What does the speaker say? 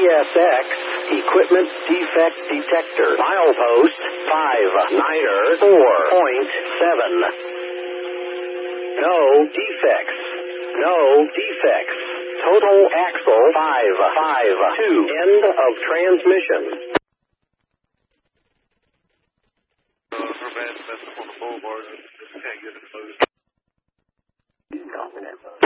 ESX, Equipment Defect Detector. Milepost 59er 4.7. No defects. No defects. Total axle 552. End of transmission. Rear bed, that's on the boulevard. Just can't get it closed.